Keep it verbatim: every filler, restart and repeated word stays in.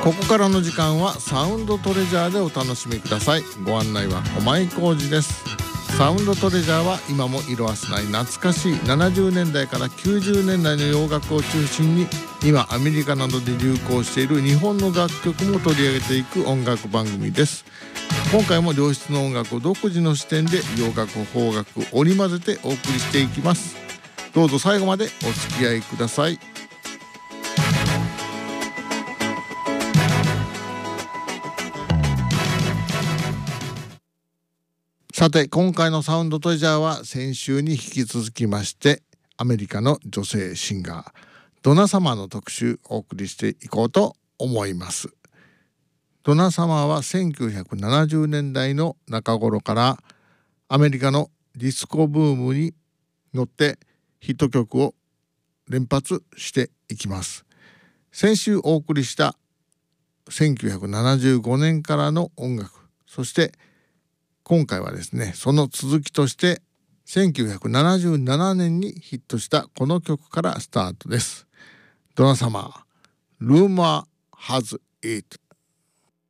ここからの時間はサウンドトレジャーでお楽しみください。ご案内は駒井浩二です。サウンドトレジャーは今も色あせない懐かしいななじゅうねんだいからきゅうじゅうねんだいの洋楽を中心に今アメリカなどで流行している日本の楽曲も取り上げていく音楽番組です。今回も良質の音楽を独自の視点で洋楽邦楽織り交ぜてお送りしていきます。どうぞ最後までお付き合いください。さて今回のサウンドトレジャーは先週に引き続きましてアメリカの女性シンガードナサマーの特集をお送りしていこうと思います。ドナサマーはせんきゅうひゃくななじゅうねんだいの中頃からアメリカのディスコブームに乗ってヒット曲を連発していきます。先週お送りしたせんきゅうひゃくななじゅうごねんからの音楽、そして今回はですねその続きとしてせんきゅうひゃくななじゅうななねんにヒットしたこの曲からスタートです。ドナサマー Rumor Has It。